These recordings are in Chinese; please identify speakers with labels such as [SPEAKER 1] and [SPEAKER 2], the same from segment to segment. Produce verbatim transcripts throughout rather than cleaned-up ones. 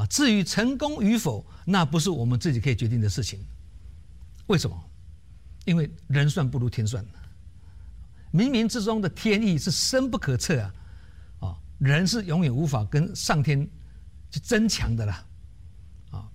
[SPEAKER 1] 啊，至于成功与否，那不是我们自己可以决定的事情。为什么？因为人算不如天算，冥冥之中的天意是深不可测啊！啊，人是永远无法跟上天去争强的啦。啊，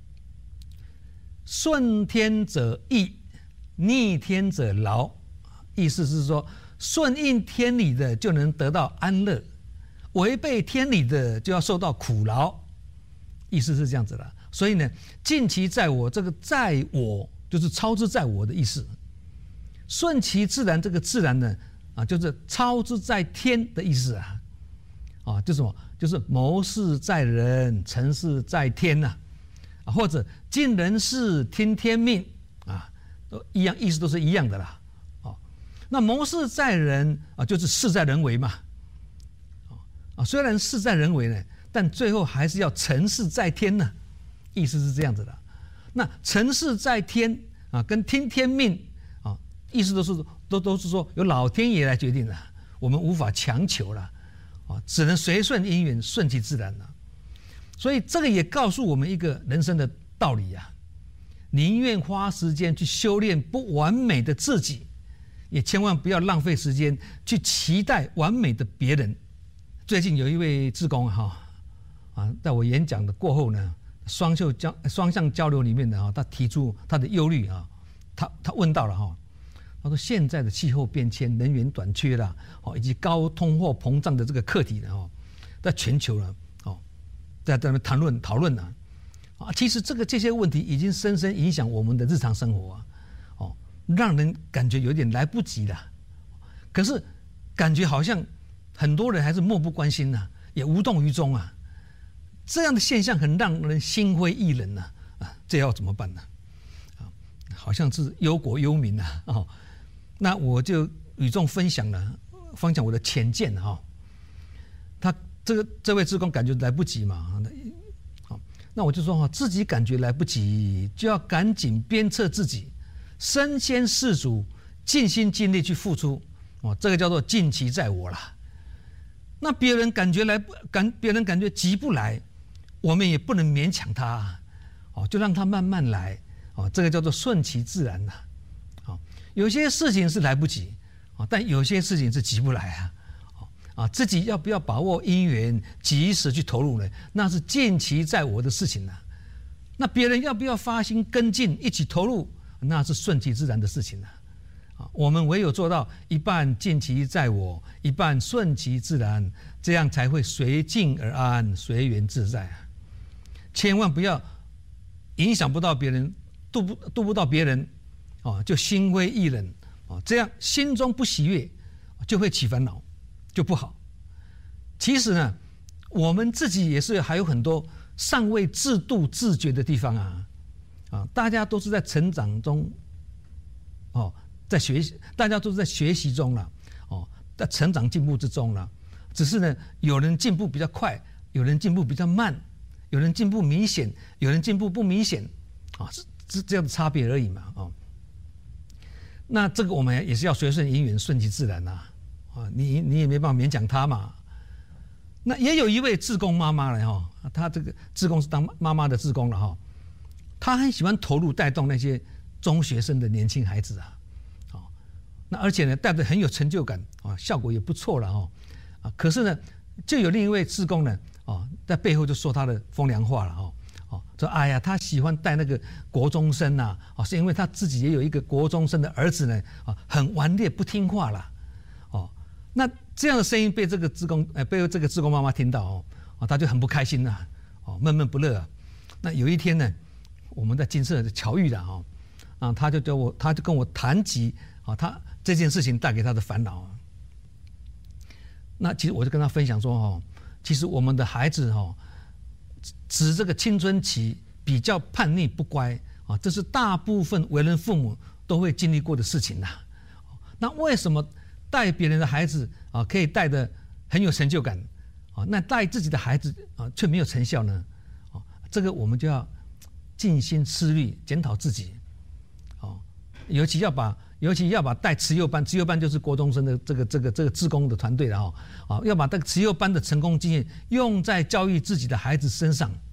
[SPEAKER 1] 顺天者易，逆天者劳。意思是说，顺应天理的就能得到安乐，违背天理的就要受到苦劳。意思是这样子的。所以呢，尽其在我，这个在我就是超之在我的意思。顺其自然，这个自然呢，啊，就是超之在天的意思啊，啊，就是什么？就是谋事在人，成事在天呐、啊，或者尽人事，听天命啊，都一样，意思都是一样的啦。啊，那谋事在人啊，就是事在人为嘛，啊，虽然事在人为呢，但最后还是要成事在天呢，意思是这样子的。那成事在天啊，跟听天命。意思都是都都是说由老天爷来决定的，我们无法强求了，啊，只能随顺因缘，顺其自然了。所以这个也告诉我们一个人生的道理啊，宁愿花时间去修炼不完美的自己，也千万不要浪费时间去期待完美的别人。最近有一位志工哈啊，在我演讲的过后呢，双向交双向交流里面呢，他提出他的忧虑啊，他他问到了哈。他说：“现在的气候变迁、能源短缺啦，哦，以及高通货膨胀的这个课题呢，哦，在全球呢，哦，在在那谈论讨论呢，啊，其实这个这些问题已经深深影响我们的日常生活啊，哦，让人感觉有点来不及了。可是感觉好像很多人还是漠不关心呐、啊，也无动于衷啊。这样的现象很让人心灰意冷呐、啊，啊，这要怎么办呢？啊，好像是忧国忧民呐、啊，哦。”那我就与众分享了，分享我的浅见哈。他这个这位志工感觉来不及嘛，好，那我就说哈，自己感觉来不及，就要赶紧鞭策自己，身先士卒，尽心尽力去付出，哦，这个叫做尽其在我啦。那别人感觉来不感，别人感觉急不来，我们也不能勉强他，哦，就让他慢慢来，哦，这个叫做顺其自然呐。有些事情是来不及啊，但有些事情是急不来啊，啊，自己要不要把握因缘，及时去投入呢？那是尽其在我的事情啊。那别人要不要发心跟进，一起投入，那是顺其自然的事情啊。啊，我们唯有做到一半尽其在我，一半顺其自然，这样才会随境而安，随缘自在啊。千万不要影响不到别人，度不度不到别人。啊，就心灰意冷啊，这样心中不喜悦，就会起烦恼，就不好。其实呢，我们自己也是还有很多尚未自度自觉的地方啊，啊，大家都是在成长中，哦，在学习，大家都是在学习中了，哦，在成长进步之中了。只是呢，有人进步比较快，有人进步比较慢，有人进步明显，有人进步不明显，啊，是是这样的差别而已嘛，啊。那这个我们也是要随顺因缘，顺其自然呐、啊，啊，你你也没办法勉强他嘛。那也有一位志工妈妈了哈，她这个志工是当妈妈的志工了哈，她很喜欢投入带动那些中学生的年轻孩子啊，啊，那而且呢带着很有成就感啊，效果也不错了哈，啊，可是呢就有另一位志工呢啊，在背后就说她的风凉话了哈。说哎呀，他喜欢带那个国中生呐、啊，是因为他自己也有一个国中生的儿子呢，啊，很顽劣不听话啦，哦，那这样的声音被这个志工，呃，被这个志工妈妈听到哦，啊，他就很不开心呐，哦，闷闷不乐啊。那有一天呢，我们在金色的巧遇了哈，啊，他就叫我，他就跟我谈及啊，他这件事情带给他的烦恼啊。那其实我就跟他分享说哈，其实我们的孩子哈。指这个青春期比较叛逆不乖啊，这是大部分为人父母都会经历过的事情呐、啊。那为什么带别人的孩子啊可以带得很有成就感啊，那带自己的孩子啊却没有成效呢？啊，这个我们就要静心思虑，检讨自己。啊，尤其要把尤其要把带慈幼班，慈幼班就是国中生的这个这个这个志工的团队了哈，啊，要把这个慈幼班的成功经验用在教育自己的孩子身上，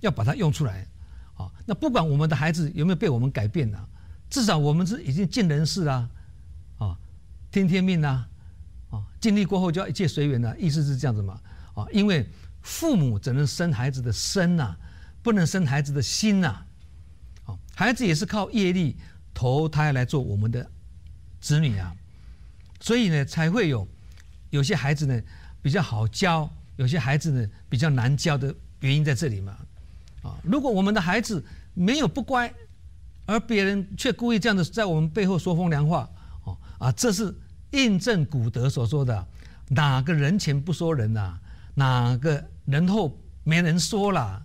[SPEAKER 1] 要把它用出来。啊，那不管我们的孩子有没有被我们改变呢，至少我们是已经尽人事啦，啊，听天命啦，啊，尽力过后就要一切随缘啦，意思是这样子嘛，啊，因为父母只能生孩子的身呐，不能生孩子的心呐，啊，孩子也是靠业力投胎来做我们的子女啊，所以呢才会有有些孩子呢比较好教，有些孩子呢比较难教的原因在这里嘛。啊，如果我们的孩子没有不乖，而别人却故意这样子在我们背后说风凉话，哦啊，这是印证古德所说的“哪个人前不说人呐、啊，哪个人后没人说啦”。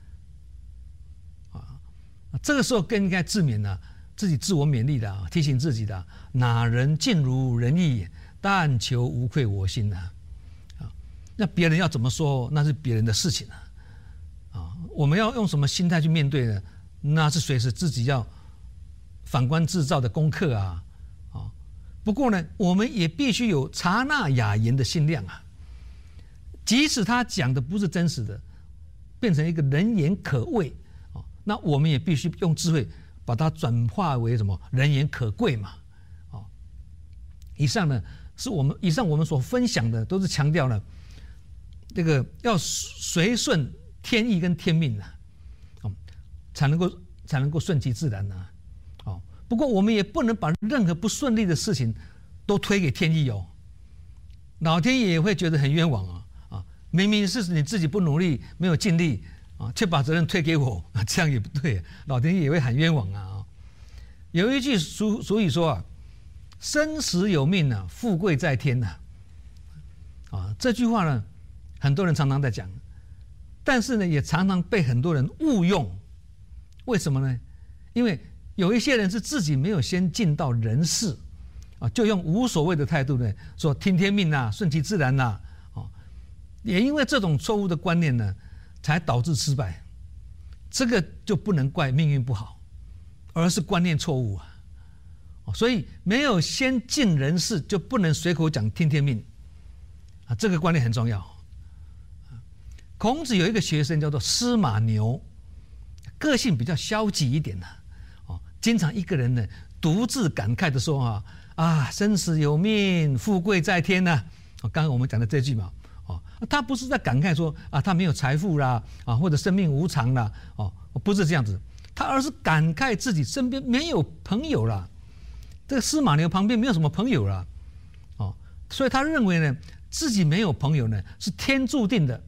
[SPEAKER 1] 啊，这个时候更应该自勉了、啊，自己自我勉励的、啊，提醒自己的、啊“哪人尽如人意，但求无愧我心”呐。啊，那别人要怎么说，那是别人的事情啊。我们要用什么心态去面对呢？那是随时自己要反观自照的功课啊！啊，不过呢，我们也必须有察纳雅言的心量啊。即使他讲的不是真实的，变成一个人言可畏啊，那我们也必须用智慧把它转化为什么人言可贵嘛？啊，以上呢是我们以上我们所分享的都是强调了这个要随顺天意跟天命啊，哦，才能够才能够顺其自然呐、啊，哦。不过我们也不能把任何不顺利的事情都推给天意哦，老天爷也会觉得很冤枉啊啊！明明是你自己不努力，没有尽力啊，却把责任推给我，这样也不对，老天爷也会很冤枉啊啊！有一句俗俗语说啊，生死有命啊，富贵在天呐，啊，这句话呢，很多人常常在讲。但是呢，也常常被很多人误用。为什么呢？因为有一些人是自己没有先尽到人事，啊，就用无所谓的态度呢，说听天命呐，顺其自然呐，啊，也因为这种错误的观念呢，才导致失败。这个就不能怪命运不好，而是观念错误啊。所以没有先尽人事，就不能随口讲听天命，啊，这个观念很重要。孔子有一个学生叫做司马牛，个性比较消极一点的、啊，哦，经常一个人呢独自感慨的说啊啊，生死有命，富贵在天呐、啊。哦，刚刚我们讲的这句嘛，哦，他不是在感慨说啊他没有财富啦，啊或者生命无常啦，哦，不是这样子，他而是感慨自己身边没有朋友啦，这个司马牛旁边没有什么朋友啦，哦，所以他认为呢自己没有朋友呢是天注定的。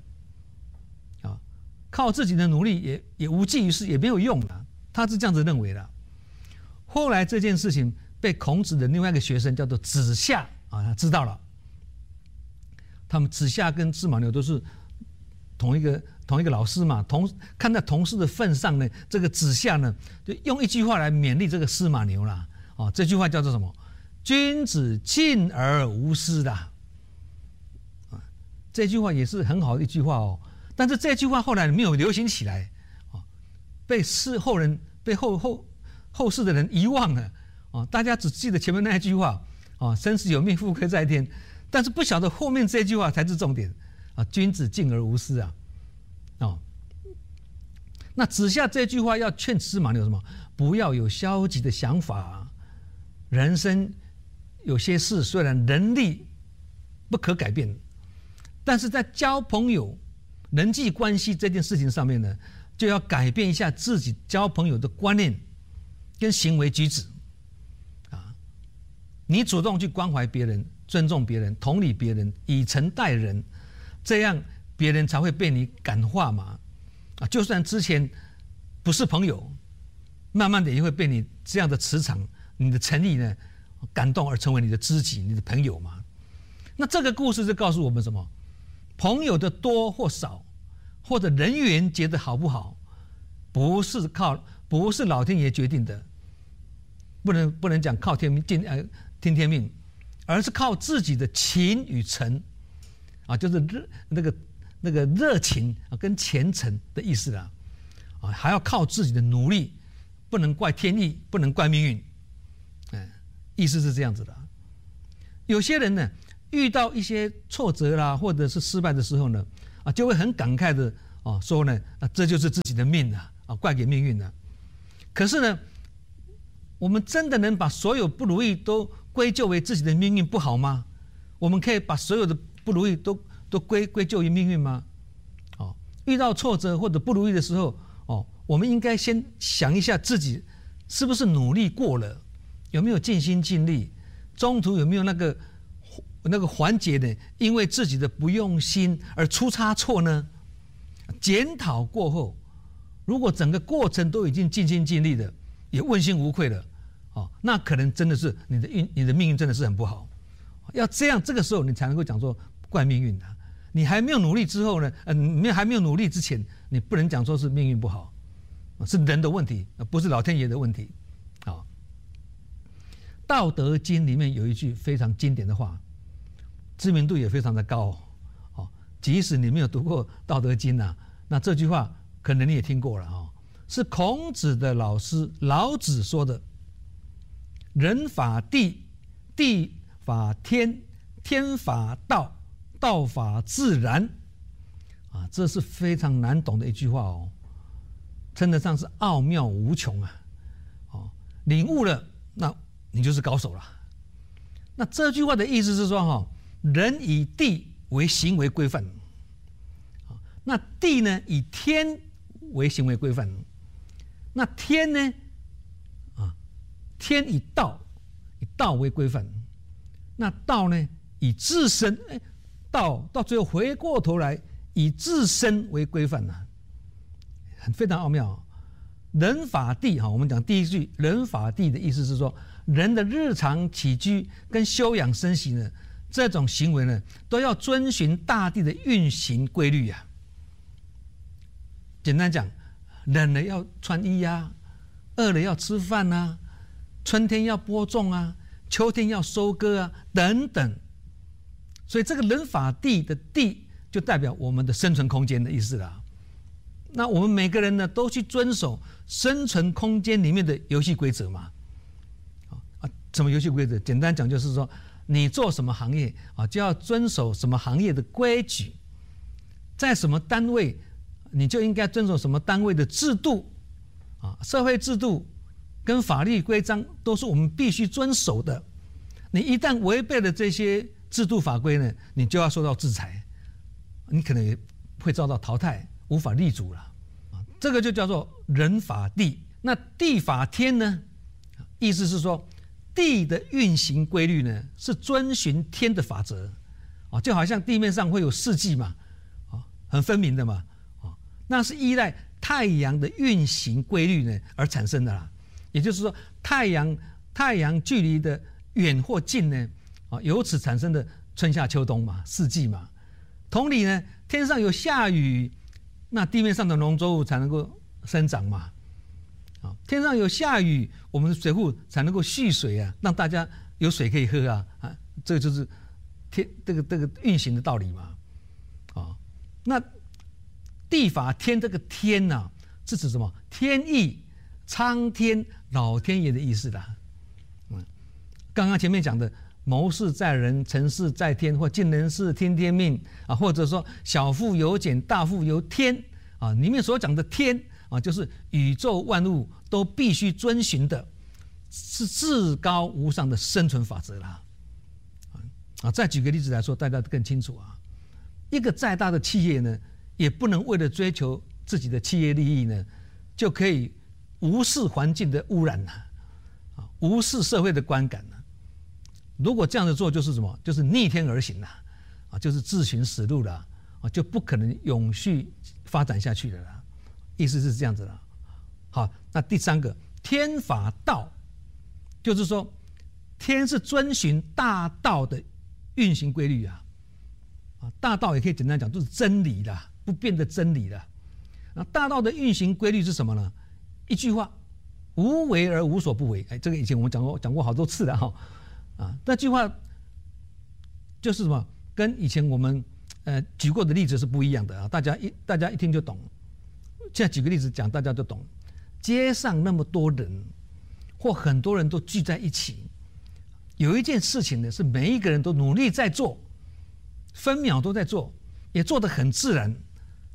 [SPEAKER 1] 靠自己的努力也也无济于事，也没有用的，他是这样子认为的。后来这件事情被孔子的另外一个学生叫做子夏啊，他知道了。他们子夏跟司马牛都是同一个同一个老师嘛，同看在同事的份上呢，这个子夏呢就用一句话来勉励这个司马牛啦。哦，这句话叫做什么？君子敬而无私的。啊，这句话也是很好的一句话哦。但是这句话后来没有流行起来，啊，被世后人、被后后后世的人遗忘了，啊，大家只记得前面那一句话，啊，生死有命，富贵在天，但是不晓得后面这句话才是重点，啊，君子敬而无私啊，哦，那子夏这句话要劝司马牛什么？不要有消极的想法，人生有些事虽然人力不可改变，但是在交朋友。人际关系这件事情上面呢，就要改变一下自己交朋友的观念跟行为举止，啊，你主动去关怀别人、尊重别人、同理别人、以诚待人，这样别人才会被你感化嘛，啊，就算之前不是朋友，慢慢的也会被你这样的磁场、你的诚意呢感动而成为你的知己、你的朋友嘛。那这个故事就告诉我们什么？朋友的多或少，或者人缘结得好不好，不是靠不是老天爷决定的，不能不能讲靠天命尽呃听天命，而是靠自己的情与诚，啊，就是热那个那个热情啊跟虔诚的意思啦，啊，还要靠自己的努力，不能怪天意，不能怪命运，嗯，意思是这样子的。有些人呢，遇到一些挫折啦，或者是失败的时候呢，啊，就会很感慨的哦说呢啊这就是自己的命啊啊怪给命运了。可是呢，我们真的能把所有不如意都归咎为自己的命运不好吗？我们可以把所有的不如意都都归归咎于命运吗？哦，遇到挫折或者不如意的时候，哦，我们应该先想一下自己是不是努力过了，有没有尽心尽力，中途有没有那个那个环节呢？因为自己的不用心而出差错呢？检讨过后，如果整个过程都已经尽心尽力了，也问心无愧了，哦，那可能真的是你的运，你的命运真的是很不好。要这样，这个时候你才能够讲说怪命运的。你还没有努力之后呢，呃，你还没有努力之前，你不能讲说是命运不好，是人的问题，不是老天爷的问题。啊，《道德经》里面有一句非常经典的话，知名度也非常的高哦。即使你没有读过《道德经》啊，那这句话可能你也听过了哦。是孔子的老师老子说的：“人法地，地法天，天法道，道法自然。”啊，这是非常难懂的一句话哦，称得上是奥妙无穷啊！哦，领悟了，那你就是高手了。那这句话的意思是说，哈，人以地为行为规范，那地呢以天为行为规范。那天呢？啊，天以道，以道为规范。那道呢，以自身，哎，道到最后回过头来以自身为规范呐，很非常奥妙。人法地哈，我们讲第一句人法地的意思是说，人的日常起居跟休养生息呢，这种行为呢，都要遵循大地的运行规律呀。简单讲，冷了要穿衣啊，饿了要吃饭啊，春天要播种啊，秋天要收割啊，等等。所以这个人法地的地，就代表我们的生存空间的意思啦。那我们每个人呢，都去遵守生存空间里面的游戏规则嘛。啊，什么游戏规则？简单讲就是说，你做什么行业啊，就要遵守什么行业的规矩，在什么单位，你就应该遵守什么单位的制度，啊，社会制度跟法律规章都是我们必须遵守的。你一旦违背了这些制度法规呢，你就要受到制裁，你可能也会遭到淘汰，无法立足了。啊，这个就叫做人法地。那地法天呢？意思是说，地的运行规律呢，是遵循天的法则，啊，就好像地面上会有四季嘛，啊，很分明的嘛。那是依赖太阳的运行规律呢而产生的啦，也就是说，太阳太阳距离的远或近呢，啊，由此产生的春夏秋冬嘛，四季嘛。同理呢，天上有下雨，那地面上的农作物才能够生长嘛，啊，天上有下雨，我们的水库才能够蓄水啊，让大家有水可以喝啊，啊，这个就是天这个这个运行的道理嘛，啊，那。地法天，这个天呐、啊，是指什么？天意、苍天、老天爷的意思啦。嗯，刚刚前面讲的谋事在人，成事在天，或尽人事，听天命啊，或者说小富由俭，大富由天啊，里面所讲的天啊，就是宇宙万物都必须遵循的，是至高无上的生存法则啦。啊，再举个例子来说，大家更清楚啊。一个再大的企业呢，也不能为了追求自己的企业利益呢，就可以无视环境的污染啊，啊，无视社会的观感啊。如果这样子做，就是什么？就是逆天而行啦，啊，就是自寻死路了，啊，就不可能永续发展下去的啦。意思是这样子啦。好，那第三个天法道，就是说天是遵循大道的运行规律啊。啊，大道也可以简单讲，就是真理啦，不变的真理啦。那大道的运行规律是什么呢？一句话，无为而无所不为。哎，这个以前我们讲过，讲过好多次了哈。啊，那句话就是什么？跟以前我们呃举过的例子是不一样的啊。大家一大家一听就懂。现在举个例子讲，大家就懂。街上那么多人，或很多人都聚在一起，有一件事情呢，是每一个人都努力在做。分秒都在做，也做得很自然，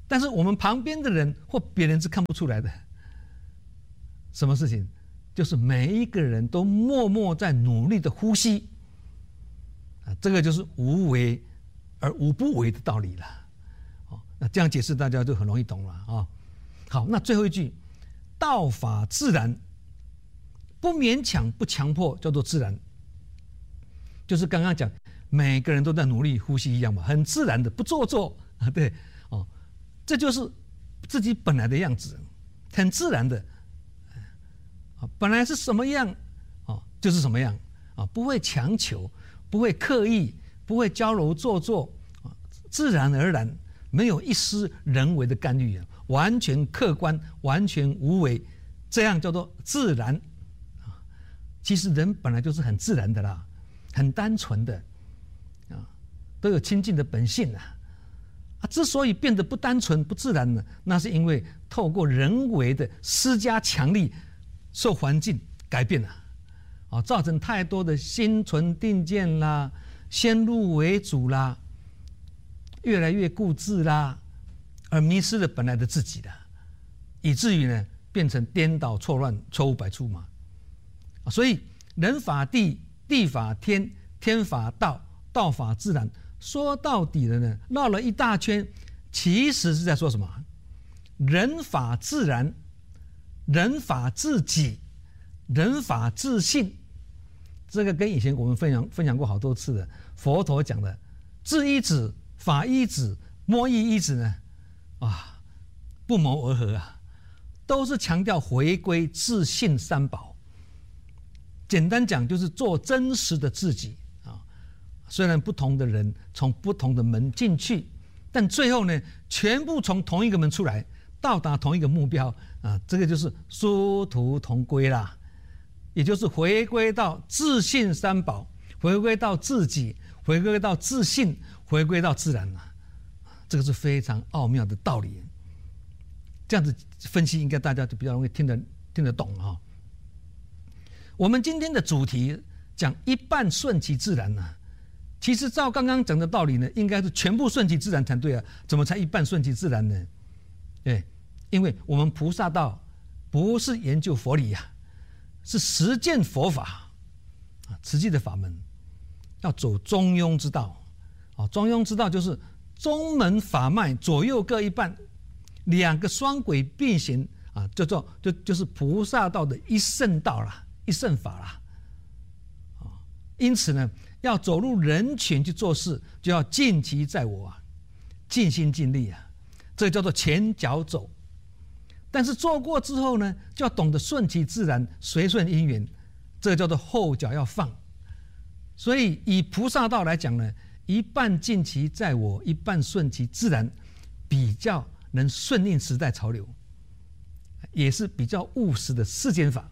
[SPEAKER 1] 但是我们旁边的人或别人是看不出来的。什么事情？就是每一个人都默默在努力的呼吸，啊，这个就是无为而无不为的道理了。哦，那这样解释大家就很容易懂了啊、哦。好，那最后一句，道法自然，不勉强不强迫，叫做自然。就是刚刚讲，每个人都在努力呼吸一样嘛，很自然的，不做作啊，对，哦，这就是自己本来的样子，很自然的。本来是什么样，哦，就是什么样，啊，不会强求，不会刻意，不会娇柔做作，啊，自然而然，没有一丝人为的干预，完全客观，完全无为，这样叫做自然。啊，其实人本来就是很自然的啦，很单纯的，啊，都有亲近的本性啊。啊，之所以变得不单纯、不自然呢，那是因为透过人为的施加强力。受环境改变了，啊，造成太多的心存定见啦、先入为主啦、越来越固执啦，而迷失了本来的自己的，以至于呢变成颠倒错乱、错误百出嘛。所以人法地，地法天，天法道，道法自然。说到底了呢，绕了一大圈，其实是在说什么？人法自然。人法自己，人法自性，这个跟以前我们分享分享过好多次的佛陀讲的智依止、法依止、摸义依止呢，啊，不谋而合啊，都是强调回归自性三宝。简单讲就是做真实的自己啊。虽然不同的人从不同的门进去，但最后呢，全部从同一个门出来。到达同一个目标啊，这个就是殊途同归啦，也就是回归到自性三宝，回归到自己，回归到自信，回归到自然啦，这个是非常奥妙的道理。这样子分析，应该大家就比较容易听得听得懂啊。我们今天的主题讲一半顺其自然啊，其实照刚刚讲的道理呢，应该是全部顺其自然才对啊，怎么才一半顺其自然呢？对，因为我们菩萨道不是研究佛理呀、啊，是实践佛法啊，实际的法门，要走中庸之道啊。中庸之道就是中门法脉左右各一半，两个双轨并行啊，叫做就就是菩萨道的一圣道啦，一圣法啦啊。因此呢，要走入人群去做事，就要尽其在我啊，尽心尽力啊。这叫做前脚走，但是做过之后呢，就要懂得顺其自然，随顺因缘，这个叫做后脚要放。所以以菩萨道来讲呢，一半尽其在我，一半顺其自然，比较能顺应时代潮流，也是比较务实的世间法。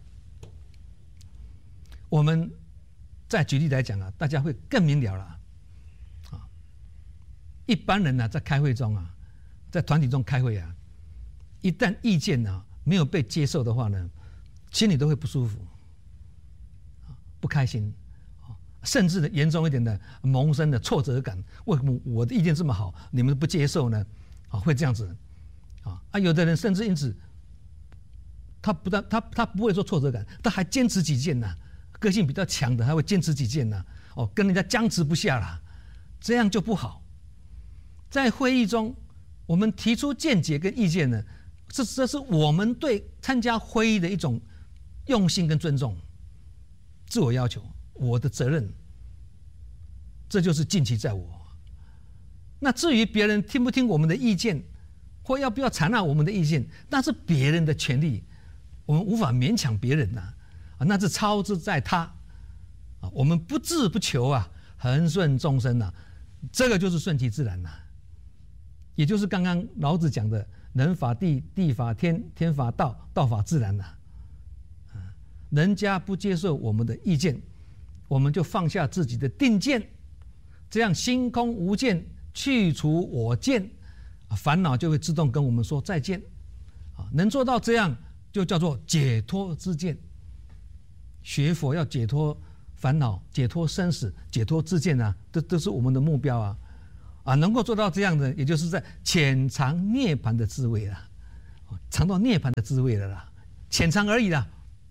[SPEAKER 1] 我们再举例来讲啊，大家会更明了了啊。一般人呢、啊，在开会中啊。在团体中开会啊，一旦意见啊没有被接受的话呢，心里都会不舒服，不开心，甚至呢严重一点的萌生的挫折感。为什么我的意见这么好，你们不接受呢？啊，会这样子啊啊！有的人甚至因此，他不但他他不会说挫折感，他还坚持己见呐、啊。个性比较强的，他会坚持己见呐、啊。哦，跟人家僵持不下了，这样就不好。在会议中，我们提出见解跟意见呢，这这是我们对参加会议的一种用心跟尊重，自我要求，我的责任，这就是尽其在我。那至于别人听不听我们的意见，或要不要采纳我们的意见，那是别人的权利，我们无法勉强别人呐、啊，啊，那是操之在他，啊，我们不志不求啊，恒顺众生呐、啊，这个就是顺其自然呐、啊。也就是刚刚老子讲的人法地，地法天，天法道，道法自然呐、啊。人家不接受我们的意见，我们就放下自己的定见，这样心空无见，去除我见，烦恼就会自动跟我们说再见。啊，能做到这样，就叫做解脱知见。学佛要解脱烦恼，解脱生死，解脱知见啊，这都是我们的目标啊。 啊，能够做到这样的，也就是在浅尝涅槃的滋味了，尝到涅槃的滋味了啦，浅尝而已啦。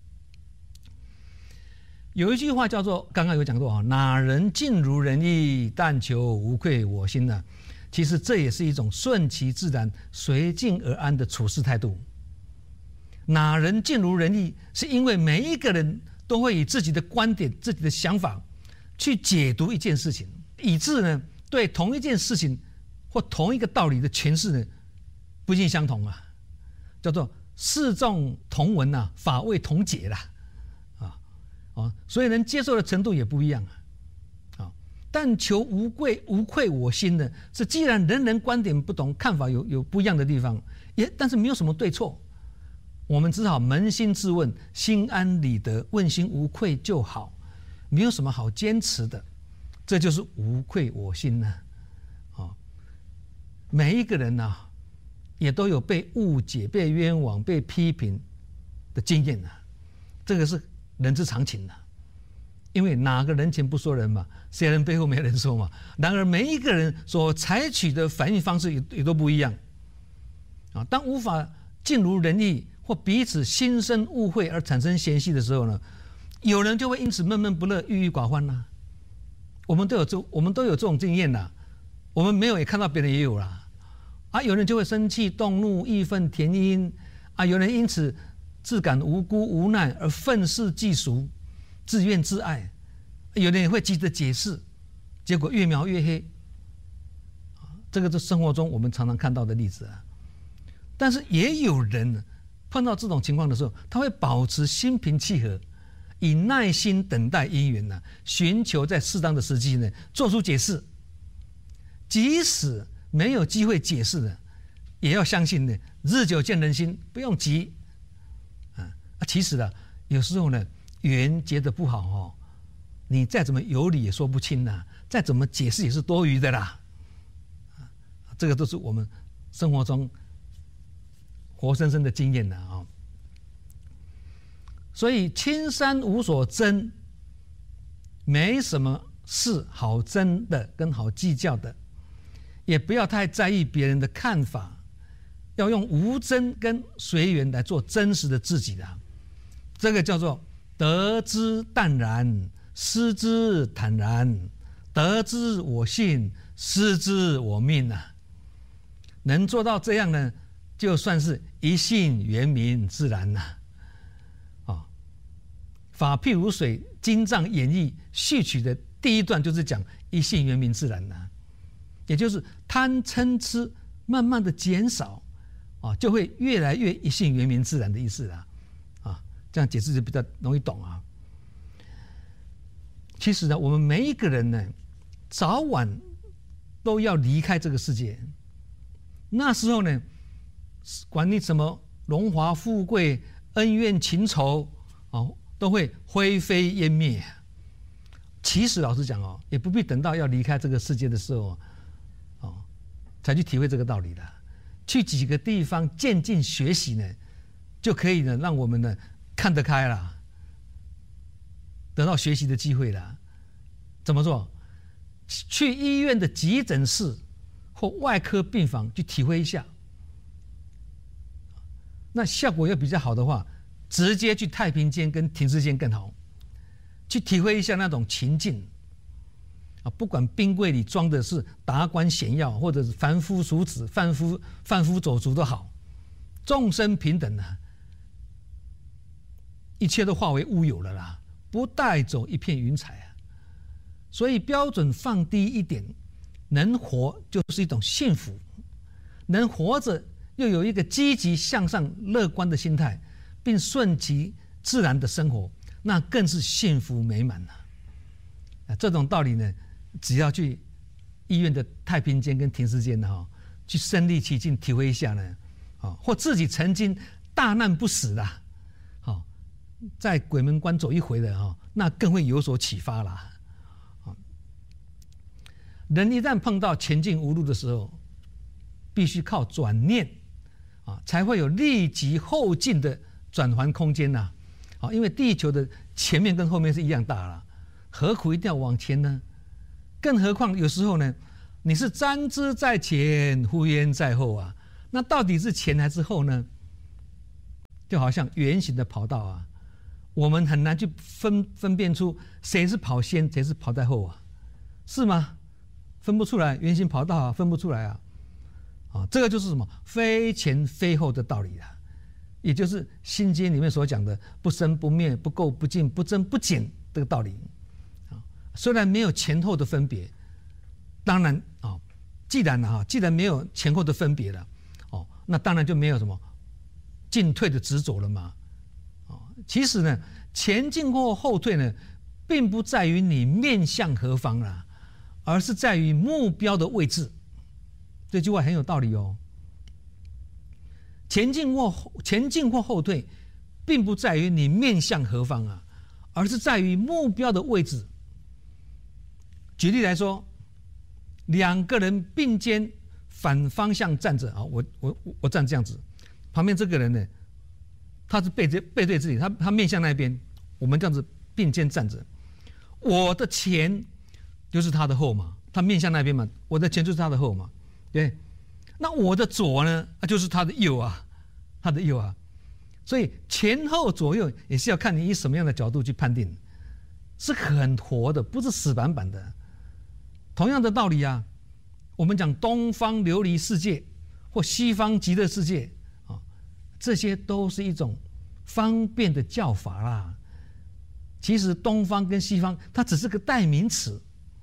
[SPEAKER 1] 有一句话叫做，刚刚有讲过啊，哪人尽如人意，但求无愧我心呢？其实这也是一种顺其自然、随境而安的处事态度。哪人尽如人意，是因为每一个人都会以自己的观点、自己的想法去解读一件事情，以致呢，对同一件事情或同一个道理的诠释呢，不尽相同啊，叫做事众同文啊，法未同解啦，啊啊，所以能接受的程度也不一样啊。但求无愧无愧我心呢，是既然人人观点不同，看法有有不一样的地方，也但是没有什么对错，我们只好扪心自问，心安理得，问心无愧就好，没有什么好坚持的，这就是无愧我心呢。啊，每一个人呢、啊，也都有被误解、被冤枉、被批评的经验呢、啊，这个是人之常情的、啊。因为哪个人前不说人嘛，谁人背后没人说嘛。然而每一个人所采取的反应方式也也都不一样啊。当无法尽如人意或彼此心生误会而产生嫌隙的时候呢，有人就会因此闷闷不乐、郁郁寡欢啦、啊。我们都有这，我们都有这种经验啦。我们没有也看到别人也有啦。啊，有人就会生气、动怒、义愤填膺啊，有人因此自感无辜、无奈而愤世嫉俗。自怨自艾，有人也会急着解释，结果越描越黑。这个是生活中我们常常看到的例子啊。但是也有人碰到这种情况的时候，他会保持心平气和，以耐心等待因缘呢，寻求在适当的时机呢做出解释。即使没有机会解释的，也要相信呢，日久见人心，不用急。啊，其实呢，有时候呢。缘结得不好哦，你再怎么有理也说不清呐、啊，再怎么解释也是多余的啦。这个都是我们生活中活生生的经验的啊、哦。所以青山无所争，没什么事好争的跟好计较的，也不要太在意别人的看法，要用无争跟随缘来做真实的自己的，这个叫做。得之淡然，失之坦然，得之我幸，失之我命啊！能做到这样呢，就算是一性圆明自然呐、啊。哦，法譬如水，经藏演义序曲的第一段就是讲一性圆明自然呐、啊，也就是贪嗔痴慢慢的减少，啊、哦，就会越来越一性圆明自然的意思啦。这样解释就比较容易懂啊。其实呢，我们每一个人呢，早晚都要离开这个世界。那时候呢，管你什么荣华富贵、恩怨情仇哦，都会灰飞烟灭。其实老实讲哦，也不必等到要离开这个世界的时候哦，才去体会这个道理的。去几个地方渐进学习呢，就可以呢，让我们呢。看得开了，得到学习的机会了。怎么做？去医院的急诊室或外科病房去体会一下。那效果要比较好的话，直接去太平间跟停尸间更好，去体会一下那种情境。啊，不管冰柜里装的是达官显要，或者是凡夫俗子、贩夫贩夫走卒都好，众生平等啊。一切都化为乌有了啦，不带走一片云彩啊！所以标准放低一点，能活就是一种幸福，能活着又有一个积极向上、乐观的心态，并顺其自然的生活，那更是幸福美满了、啊。这种道理呢，只要去医院的太平间跟停尸间呢，哈，去身临其境体会一下呢，啊，或自己曾经大难不死啦。在鬼门关走一回的哈，那更会有所启发啦。人一旦碰到前进无路的时候，必须靠转念啊，才会有立即后进的转圜空间呐。啊，因为地球的前面跟后面是一样大了，何苦一定要往前呢？更何况有时候呢， 你是瞻之在前，呼焉在后啊。那到底是前还是后呢？就好像圆形的跑道啊，我们很难去分分辨出谁是跑先，谁是跑在后啊，是吗？分不出来，圆形跑道啊，分不出来啊。啊，这个就是什么非前非后的道理啦，也就是《心经》里面所讲的不生不灭、不垢不净、不增不减这个道理。啊，虽然没有前后的分别，当然啊，既然啊，既然没有前后的分别了，哦，那当然就没有什么进退的执着了嘛。啊，其实呢，前进或后退呢，并不在于你面向何方啦，而是在于目标的位置。这句话很有道理哦。前进或前进或后退，并不在于你面向何方啊，而是在于目标的位置。举例来说，两个人并肩反方向站着啊，我我我站这样子，旁边这个人呢，他是背对背对自己，他他面向那边，我们这样子并肩站着，我的前就是他的后嘛，他面向那边嘛，我的前就是他的后嘛。对，那我的左呢，那就是他的右啊，他的右啊，所以前后左右也是要看你以什么样的角度去判定，是很活的，不是死板板的。同样的道理啊，我们讲东方琉璃世界或西方极乐世界啊，这些都是一种方便的叫法啦。其实东方跟西方，它只是个代名词。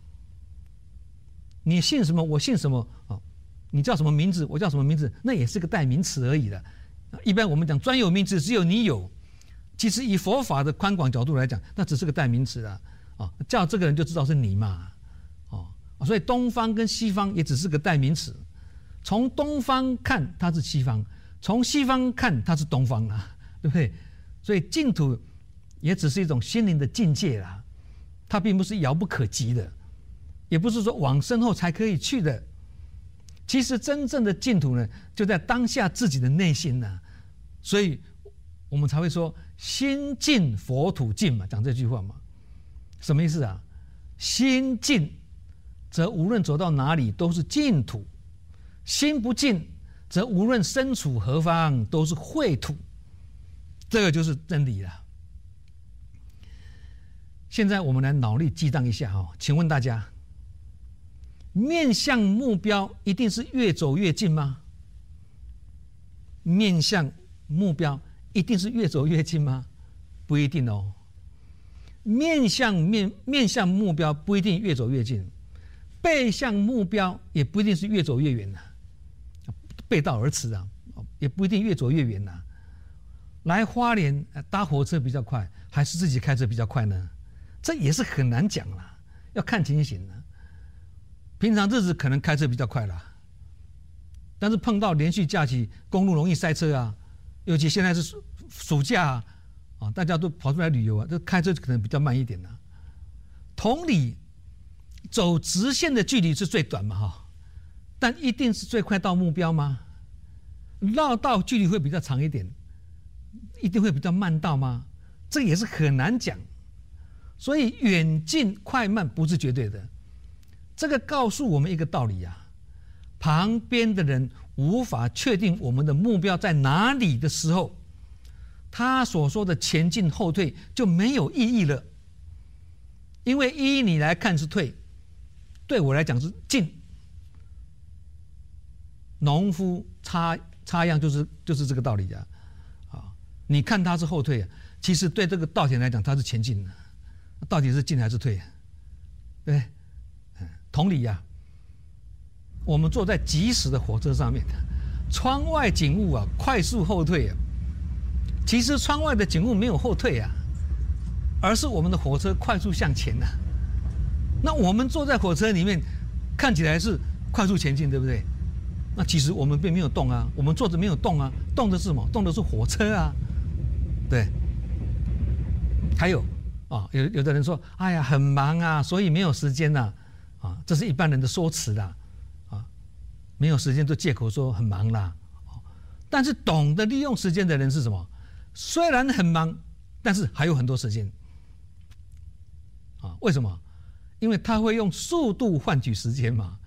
[SPEAKER 1] 你信什么，我信什么啊。你叫什么名字，我叫什么名字，那也是个代名词而已的。一般我们讲专有名词，只有你有。其实以佛法的宽广角度来讲，那只是个代名词啦。啊，叫这个人就知道是你嘛。哦，所以东方跟西方也只是个代名词。从东方看它是西方，从西方看它是东方啊，对不对？所以净土也只是一种心灵的境界啦，它并不是遥不可及的，也不是说往身后才可以去的。其实真正的净土呢，就在当下自己的内心呢、啊，所以我们才会说心净佛土净嘛，讲这句话嘛，什么意思啊？心净，则无论走到哪里都是净土；心不净，则无论身处何方都是秽土。这个就是真理了。现在我们来脑力激荡一下哈、哦，请问大家，面向目标一定是越走越近吗？面向目标一定是越走越近吗？不一定哦。面向面面向目标不一定越走越近，背向目标也不一定是越走越远呐、啊，背道而驰啊，也不一定越走越远呐、啊。来花莲搭火车比较快，还是自己开车比较快呢？这也是很难讲啦，要看情形的。平常日子可能开车比较快啦，但是碰到连续假期，公路容易塞车啊，尤其现在是暑暑假啊，啊，大家都跑出来旅游啊，这开车可能比较慢一点啦。同理，走直线的距离是最短嘛哈，但一定是最快到目标吗？绕道距离会比较长一点，一定会比较慢到吗？这也是很难讲。所以远近快慢不是绝对的。这个告诉我们一个道理啊，旁边的人无法确定我们的目标在哪里的时候，他所说的前进后退就没有意义了。因为依你来看是退，对我来讲是进。农夫插插秧就是就是这个道理啊。啊，你看他是后退啊，其实对这个稻田来讲他是前进的，到底是进还是退？对。同理呀、啊，我们坐在疾驶的火车上面，窗外景物啊快速后退啊，其实窗外的景物没有后退啊，而是我们的火车快速向前啊。那我们坐在火车里面，看起来是快速前进，对不对？那其实我们并没有动啊，我们坐着没有动啊，动的是什么？动的是火车啊，对。还有啊，有有的人说，哎呀，很忙啊，所以没有时间呐、啊。啊，这是一般人的说辞啦，啊，没有时间就借口说很忙啦，但是懂得利用时间的人是什么？虽然很忙，但是还有很多时间，啊，为什么？因为他会用速度换取时间嘛，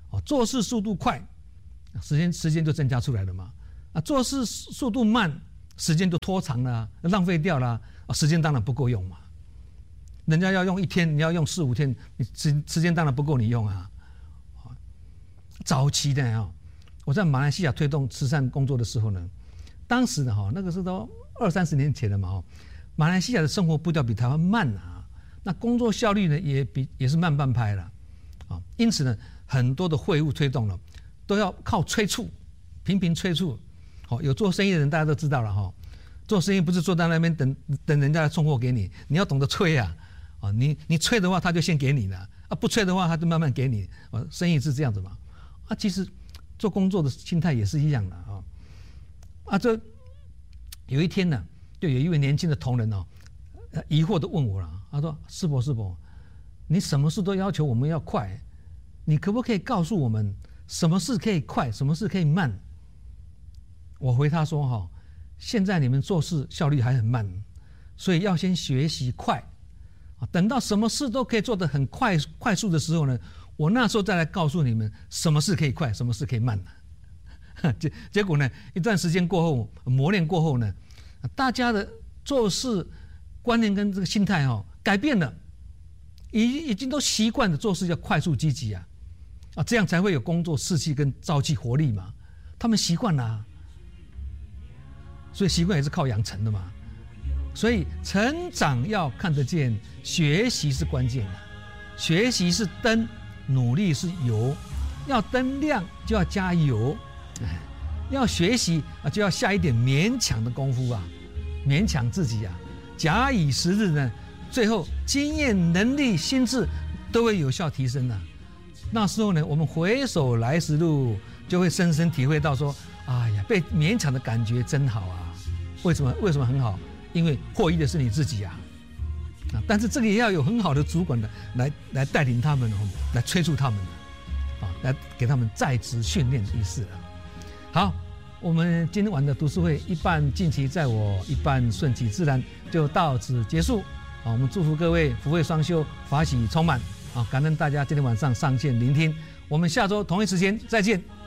[SPEAKER 1] 哦，做事速度快，时间时间就增加出来了嘛。啊，做事速度慢，时间就拖长了，浪费掉了，啊，时间当然不够用嘛。人家要用一天，你要用四五天，你时时间当然不够你用啊。早期的啊，我在马来西亚推动慈善工作的时候呢，当时呢哈，那个是都二三十年前了嘛哈，马来西亚的生活步调比台湾慢啊，那工作效率呢也比也是慢半拍了，啊，因此呢，很多的会务推动了，都要靠催促，频频催促。好，有做生意的人大家都知道了哈，做生意不是坐在那边等等人家来送货给你，你要懂得催啊，啊，你你催的话他就先给你了，啊不催的话他就慢慢给你，啊，生意是这样子嘛。啊，其实做工作的心态也是一样的啊。啊，这有一天呢，就有一位年轻的同仁哦，疑惑的问我了，他说：“师伯，师伯，你什么事都要求我们要快，你可不可以告诉我们什么事可以快，什么事可以慢？”我回他说：“哈，现在你们做事效率还很慢，所以要先学习快，啊，等到什么事都可以做得很快快速的时候呢。”我那时候再来告诉你们什么事可以快，什么事可以慢的。结结果呢，一段时间过后，磨练过后呢，大家的做事观念跟这个心态哈、哦、改变了，已已经都习惯了做事要快速积极啊，啊，这样才会有工作士气跟朝气活力嘛。他们习惯了、啊，所以习惯也是靠养成的嘛。所以成长要看得见，学习是关键的，学习是灯。努力是油，要灯亮就要加油，要学习啊就要下一点勉强的功夫啊，勉强自己啊，假以时日呢，最后经验、能力、心智都会有效提升的、啊。那时候呢，我们回首来时路，就会深深体会到说，哎呀，被勉强的感觉真好啊！为什么？为什么很好？因为获益的是你自己啊。啊，但是这个也要有很好的主管的来来带领他们哦，来催促他们的，啊，来给他们在职训练的意思了。好，我们今晚的读书会一半尽其在我，一半顺其自然，就到此结束。啊，我们祝福各位福慧双修，法喜充满。啊，感恩大家今天晚上上线聆听，我们下周同一时间再见。